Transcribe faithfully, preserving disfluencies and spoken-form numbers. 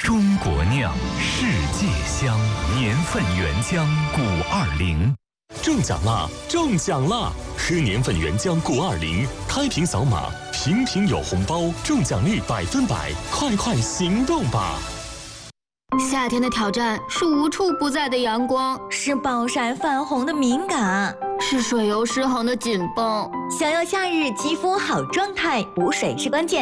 中国酿，世界香，年份原浆谷二零。 中奖啦！中奖啦！喝年份原浆谷二零，开瓶扫码，瓶瓶有红包，中奖率百分百，快快行动吧！ 夏天的挑战是无处不在的阳光， 是暴晒泛红的敏感， 是水油失衡的紧绷。 想要夏日肌肤好状态，补水是关键。